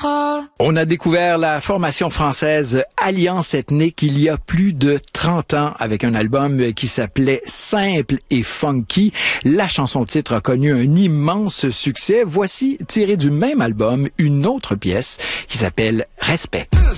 contrat. On a découvert la formation française Alliance Ethnique il y a plus de 30 ans avec un album qui s'appelait Simple et Funky. La chanson-titre a connu un immense succès. Voici, tiré du même album, une autre pièce qui s'appelle Respect.